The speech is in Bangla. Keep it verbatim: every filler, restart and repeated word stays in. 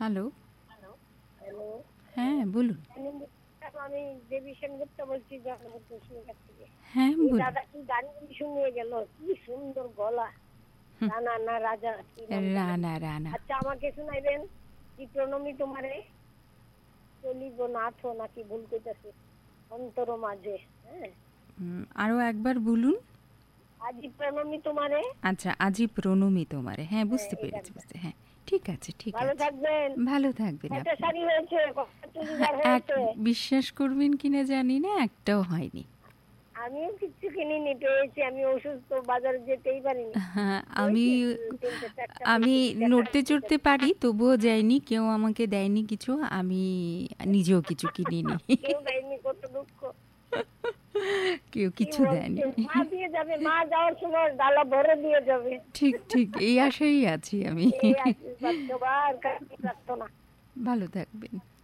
হ্যালো। হ্যালো। হ্যাঁ, বলুন। আমি দেবী সেনগুপ্ত বলছি জগন্নাথপুর থেকে। হ্যাঁ, এই বলুন। দাদা কি গানগুলি শুনিয়ে গেল, কি সুন্দর গলা। রানা না রাজা কি নাম জানি। রানা রানা। আচ্ছা আমাকে শোনাইবেন কি প্রণমী তোমারে চলিব নাথ নাকি ভুল কইতাছি অন্তর মাঝে। হ্যাঁ, উম, আরো একবার বলুন। আজি প্রণমী তোমারে। আচ্ছা, আজি প্রণমী তোমারে। হ্যাঁ, হ্যাঁ, বুঝতে এই পেরেছি, গানটা। বুঝতে হ্যাঁ, ঠিক আছে, ঠিক ভালো আছে। থাকবেন। ভালো থাকবেন একটা আপনি। শাড়ি হয়েছে, কটা চুড়িদার এক হয়েছে। বিশ্বাস করবেন কিনা জানি না, একটাও হয়নি। আমিও কিচ্ছু কিনিনি, পেয়েছি। আমি অসুস্থ, বাজারে যেতেই পারিনি। হ্যাঁ, আমি পেয়েছি তিনটে চারটা আমি পেয়েছি। নড়তে চড়তে পারি, তবুও যাইনি, কেউ আমাকে দেয়নি কিছু, আমি নিজেও কিছু কিনিনি। কেউ দেয়নি, কত দুঃখ। কেউ কি কিছু দেয়নি। বলছে, মা দিয়ে যাবে, মা যাওয়ার সময় ডালা ভরে দিয়ে যাবে। ঠিক ঠিক এই আশাই আছি আমি। এই আশীর্বাদ সবার কাছে প্রার্থনা। ভালো থাকবেন।